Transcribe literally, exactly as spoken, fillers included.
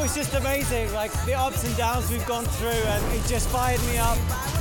was just amazing, like the ups and downs we've gone through, and it just fired me up.